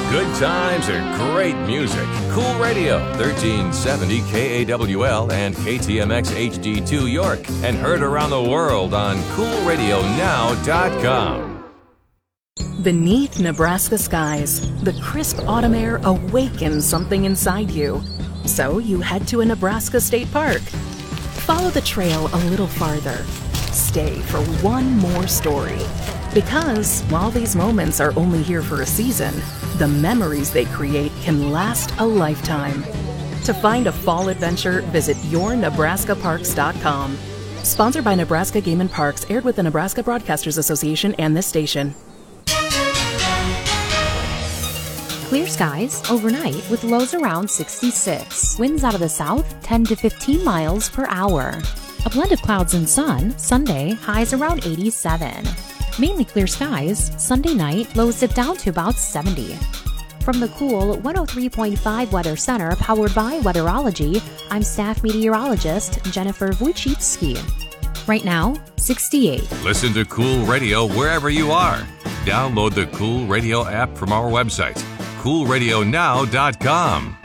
Good times and great music. Cool Radio, 1370 KAWL and KTMX HD2 York, and heard around the world on CoolRadioNow.com. Beneath Nebraska skies, the crisp autumn air awakens something inside you. So you head to a Nebraska state park. Follow the trail a little farther. Stay for one more story. Because while these moments are only here for a season, the memories they create can last a lifetime. To find a fall adventure, visit yournebraskaparks.com. Sponsored by Nebraska Game and Parks, aired with the Nebraska Broadcasters Association and this station. Clear skies overnight with lows around 66. Winds out of the south 10 to 15 miles per hour. A blend of clouds and sun. Sunday, highs around 87. Mainly clear skies. Sunday night, lows dip down to about 70. From the Cool 103.5 Weather Center, powered by Weatherology, I'm staff meteorologist Jennifer Wojcicki. Right now, 68. Listen to Cool Radio wherever you are. Download the Cool Radio app from our website, CoolRadioNow.com.